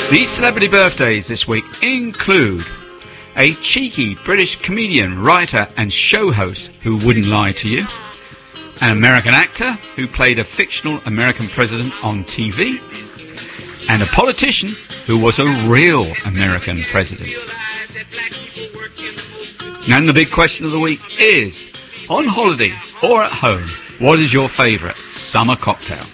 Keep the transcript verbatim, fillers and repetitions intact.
These celebrity birthdays this week include a cheeky British comedian, writer and show host who wouldn't lie to you, an American actor who played a fictional American president on T V, and a politician who was a real American president. And the big question of the week is, on holiday or at home, what is your favourite summer cocktail?